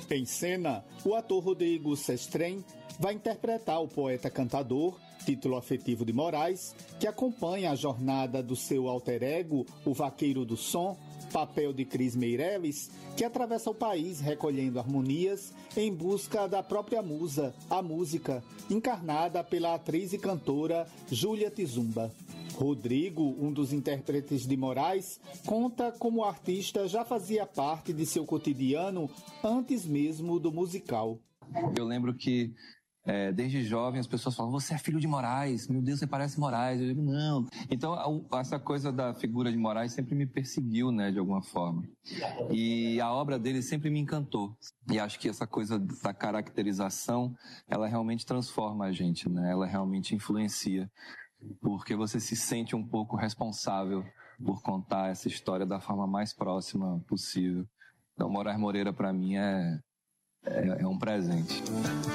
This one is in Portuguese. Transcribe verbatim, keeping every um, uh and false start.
Em cena, o ator Rodrigo Sestrem vai interpretar o poeta-cantador, título afetivo de Moraes, que acompanha a jornada do seu alter ego, o Vaqueiro do Som, papel de Cris Meireles, que atravessa o país recolhendo harmonias em busca da própria musa, a música, encarnada pela atriz e cantora Júlia Tizumba. Rodrigo, um dos intérpretes de Moraes, conta como o artista já fazia parte de seu cotidiano antes mesmo do musical. Eu lembro que É, desde jovem as pessoas falam, você é filho de Moraes, meu Deus, você parece Moraes. Eu digo, não. Então, a, essa coisa da figura de Moraes sempre me perseguiu, né, de alguma forma. E a obra dele sempre me encantou. E acho que essa coisa da caracterização, ela realmente transforma a gente, né? Ela realmente influencia. Porque você se sente um pouco responsável por contar essa história da forma mais próxima possível. Então, Moraes Moreira, para mim, é, é, é um presente.